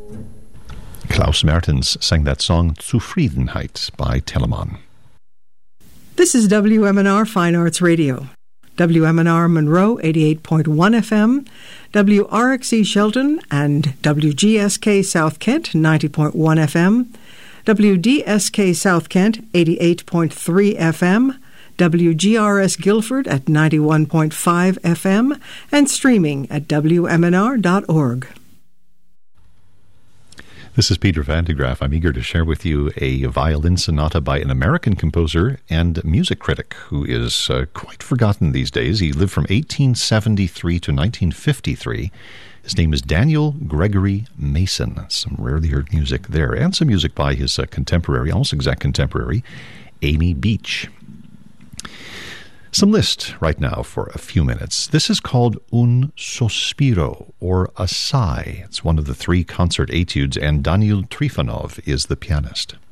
Klaus Mertens sang that song Zufriedenheit by Telemann. This is WMNR Fine Arts Radio. WMNR Monroe 88.1 FM, WRXE Shelton and WGSK South Kent 90.1 FM, WDSK South Kent 88.3 FM, WGRS Guilford at 91.5 FM, and streaming at WMNR.org. This is Peter Van de Graaff. I'm eager to share with you a violin sonata by an American composer and music critic who is quite forgotten these days. He lived from 1873 to 1953. His name is Daniel Gregory Mason. Some rarely heard music there, and some music by his contemporary, almost exact contemporary, Amy Beach. Some Liszt right now for a few minutes. This is called Un Sospiro, or a sigh. It's one of the 3 concert etudes, and Daniil Trifonov is the pianist.